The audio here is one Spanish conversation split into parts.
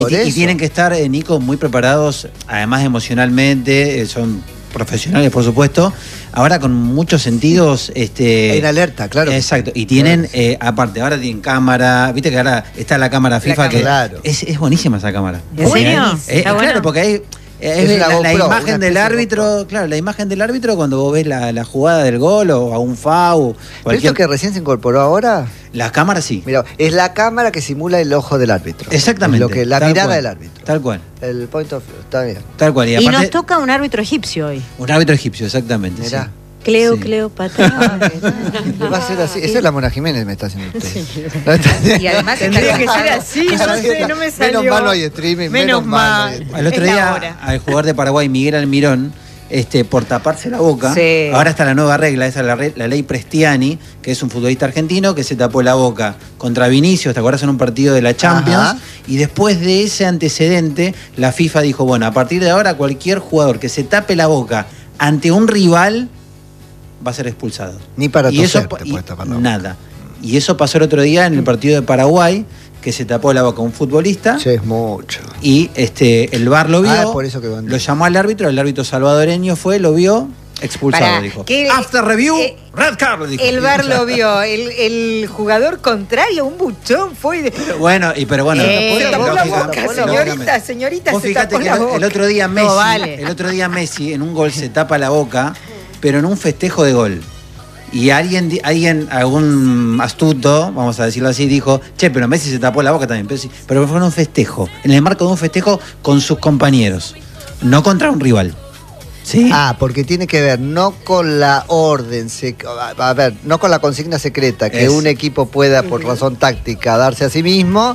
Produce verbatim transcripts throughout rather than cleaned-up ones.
Y, y tienen que estar, eh, Nico, muy preparados, además emocionalmente, eh, son profesionales, por supuesto, ahora con muchos sentidos. Este, en alerta, claro. Exacto, y tienen, eh, aparte, ahora tienen cámara, viste que ahora está la cámara FIFA, la que claro. es, es buenísima esa cámara. ¿En serio? Eh, claro, bueno. Porque hay... Es, es la, GoPro, la imagen del árbitro, claro, la imagen del árbitro cuando vos ves la, la jugada del gol o a un foul. ¿Pero esto que recién se incorporó ahora? Las cámaras sí. Mira, es la cámara que simula el ojo del árbitro. Exactamente. Lo que, la mirada cual, del árbitro. Tal cual. El point of view, está bien. Tal cual. Y, y aparte, nos toca un árbitro egipcio hoy. Un árbitro egipcio, exactamente. Mirá. Sí. Cleo, sí. Cleopatra. Le va a ser así. Eso es la Mona Jiménez, me está haciendo usted. Sí. Y además tendría que ser así, no sé, no me salió. Menos mal no hay streaming, menos, menos mal. mal. El otro día, al jugador de Paraguay, Miguel Almirón, este, por taparse la boca, sí. ahora está la nueva regla, esa es la, la ley Prestiani, que es un futbolista argentino que se tapó la boca contra Vinicius, ¿te acuerdas? En un partido de la Champions. Ajá. Y después de ese antecedente, la FIFA dijo, bueno, a partir de ahora cualquier jugador que se tape la boca ante un rival va a ser expulsado. Ni para y toser eso, te y puedes tapar la boca. Nada. Y eso pasó el otro día en el partido de Paraguay, que se tapó la boca un futbolista. Sí, es mucho. Y este, el V A R lo vio, ah, por eso que van... lo llamó al árbitro, el árbitro salvadoreño fue, lo vio, expulsado, Pará, dijo. el, After review, eh, red card, dijo. El V A R lo vio, el, el jugador contrario, un buchón, fue... De... Bueno, y pero bueno... Eh, se tapó la lógica, boca, lógica, señorita, señorita, vos se fíjate tapó que la el, boca. el otro día Messi, no, vale. el otro día Messi en un gol se tapa la boca, pero en un festejo de gol. Y alguien, alguien, algún astuto, vamos a decirlo así, dijo, che, pero Messi se tapó la boca también. Pero, sí, pero fue en un festejo, en el marco de un festejo con sus compañeros, no contra un rival. ¿Sí? Ah, porque tiene que ver no con la orden, a ver, no con la consigna secreta, que es. un equipo pueda, por razón táctica, darse a sí mismo,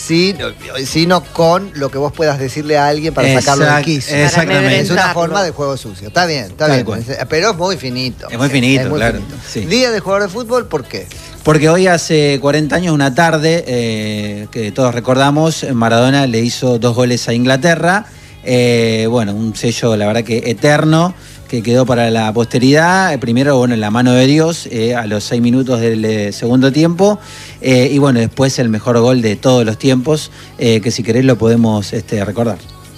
sino con lo que vos puedas decirle a alguien para Exact, sacarlo del quicio. Exactamente. Es una forma de juego sucio. Está bien, está Tal bien. Cual. Pero es muy finito. Es muy finito, es muy claro. Finito. Sí. Día de jugador de fútbol, ¿por qué? Porque hoy hace cuarenta años, una tarde, eh, que todos recordamos, Maradona le hizo dos goles a Inglaterra. Eh, bueno, un sello, la verdad que eterno, que quedó para la posteridad. Primero, bueno, en la mano de Dios, eh, a los seis minutos del eh, segundo tiempo. Eh, y bueno, después el mejor gol de todos los tiempos, eh, que si querés lo podemos este, recordar.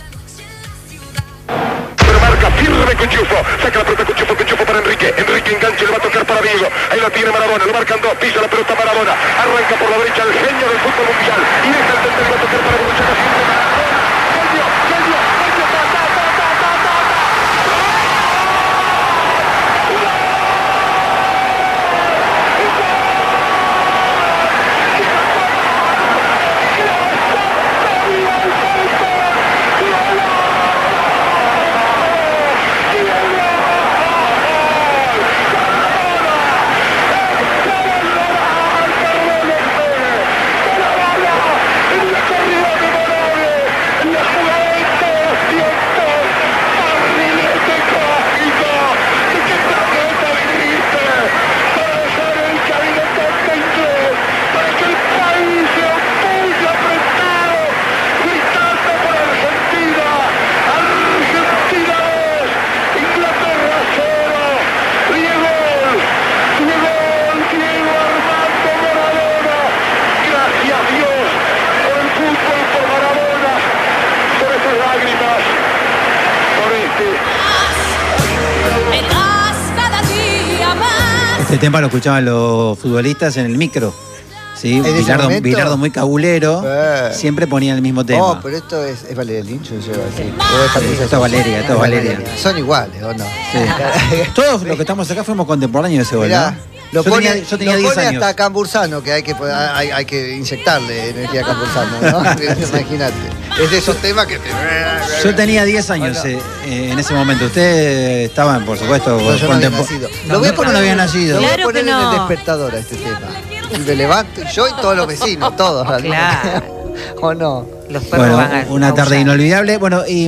Pero marca firme Cuchufo, saca la pelota Cuchufo, Cuchufo para Enrique, Enrique engancha, le va a tocar para Diego, ahí la tiene Maradona, lo marcan dos, pisa la pelota Maradona, arranca por la derecha el genio del fútbol mundial, y deja el centro, le va a tocar para Borruchaga, siempre Maradona, genio, genio, genio, ta, ta, ta, ta, ta, ta, ta. Este tema lo escuchaban los futbolistas en el micro. ¿Sí? Bilardo, Bilardo muy cabulero, eh. siempre ponía el mismo tema. Oh, pero esto es, es Valeria Lynch, yo así. Sí, esto es Valeria, esto es Valeria. Valeria. Son iguales, ¿o no? Sí. Todos los que estamos acá fuimos contemporáneos de ese gol, ¿no? Lo yo, pone, tenía, yo tenía lo diez pone años. hasta Cambursano, que hay que, hay, hay que inyectarle energía a Cambursano, ¿no? Imagínate. Es de esos temas que te... Yo tenía diez años bueno. eh, en ese momento. Ustedes estaban, por supuesto, no, yo no había nacido. Lo voy a poner, no había nacido. Lo voy a Claro poner que no. en el despertador a este tema. Y me levanto yo y todos los vecinos, todos. Claro. ¿O no? Los perros bueno, van a una a tarde inolvidable. Bueno, y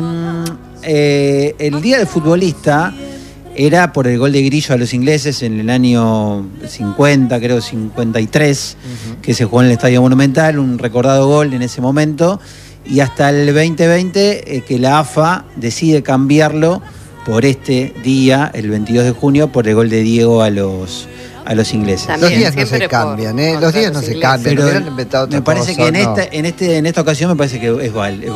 eh, el día del futbolista era por el gol de Grillo a los ingleses en el año cincuenta, creo cincuenta y tres, uh-huh. que se jugó en el Estadio Monumental, un recordado gol en ese momento, y hasta el veinte veinte eh, que la A F A decide cambiarlo por este día, el veintidós de junio, por el gol de Diego a los, a los ingleses. Los También, días no se siempre cambian, por- ¿eh? contra Los días los no se ingleses. cambian. Pero no hubieran inventado otra me parece cosa, que en no. esta, en este, en esta ocasión me parece que es igual.